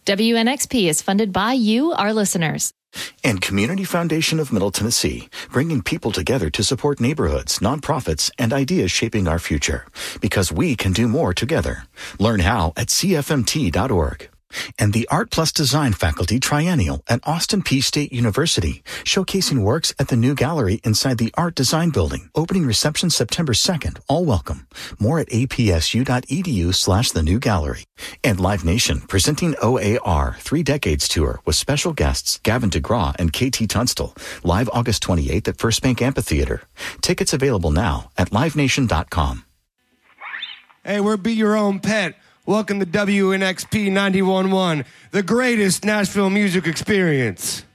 WNXP is funded by you, our listeners. And Community Foundation of Middle Tennessee, bringing people together to support neighborhoods, nonprofits, and ideas shaping our future. Because we can do more together. Learn how at cfmt.org. And the Art Plus Design Faculty Triennial at Austin Peay State University, showcasing works at the new gallery inside the Art Design Building. Opening reception September 2nd. All welcome. More at apsu.edu/the new gallery. And Live Nation, presenting OAR 3 Decades Tour with special guests Gavin DeGraw and KT Tunstall. Live August 28th at First Bank Amphitheater. Tickets available now at livenation.com. Hey, we're Be Your Own Pet. Welcome to WNXP 91.1, the greatest Nashville music experience.